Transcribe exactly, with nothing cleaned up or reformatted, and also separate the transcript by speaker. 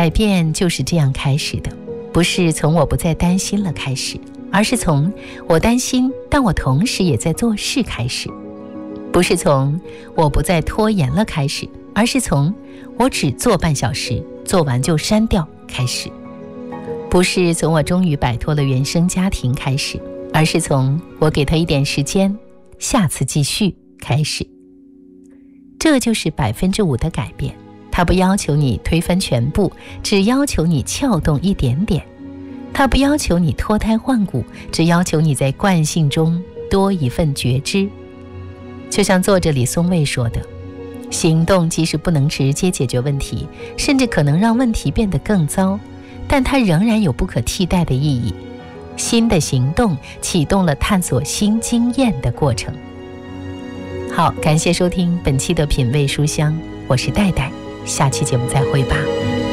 Speaker 1: 改变就是这样开始的，不是从我不再担心了开始，而是从我担心但我同时也在做事开始。不是从我不再拖延了开始，而是从我只做半小时，做完就删掉开始。不是从我终于摆脱了原生家庭开始，而是从我给他一点时间，下次继续开始。这就是百分之五的改变，它不要求你推翻全部，只要求你撬动一点点。它不要求你脱胎换骨，只要求你在惯性中多一份觉知。就像作者李松蔚说的，行动即使不能直接解决问题，甚至可能让问题变得更糟，但它仍然有不可替代的意义。新的行动启动了探索新经验的过程。好，感谢收听本期的品味书香，我是戴戴，下期节目再会吧。